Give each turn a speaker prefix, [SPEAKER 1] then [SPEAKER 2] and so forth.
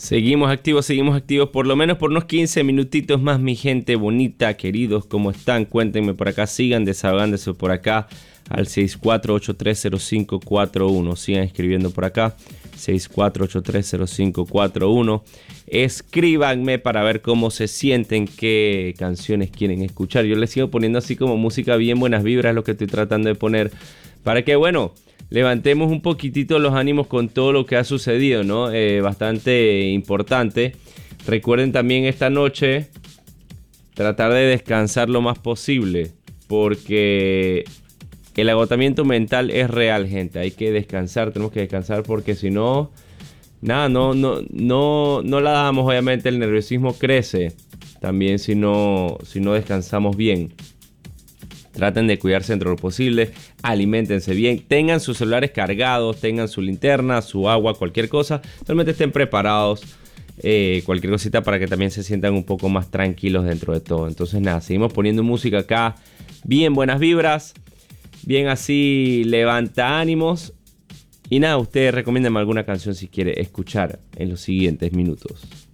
[SPEAKER 1] Seguimos activos, por lo menos por unos 15 minutitos más, mi gente bonita, queridos, ¿cómo están? Cuéntenme por acá, sigan desahogándose por acá al 64830541, sigan escribiendo por acá, 64830541, escríbanme para ver cómo se sienten, qué canciones quieren escuchar. Yo les sigo poniendo así como música bien buenas vibras, lo que estoy tratando de poner, para que, bueno, levantemos un poquitito los ánimos con todo lo que ha sucedido, ¿no? Bastante importante. Recuerden también esta noche tratar de descansar lo más posible, porque el agotamiento mental es real, gente. Hay que descansar, tenemos que descansar, porque si no, nada, no la damos. Obviamente el nerviosismo crece también si no descansamos bien. Traten de cuidarse dentro de lo posible, aliméntense bien, tengan sus celulares cargados, tengan su linterna, su agua, cualquier cosa. Realmente estén preparados, cualquier cosita, para que también se sientan un poco más tranquilos dentro de todo. Entonces nada, seguimos poniendo música acá, bien buenas vibras, bien así levanta ánimos. Y nada, ustedes recomiéndenme alguna canción si quiere escuchar en los siguientes minutos.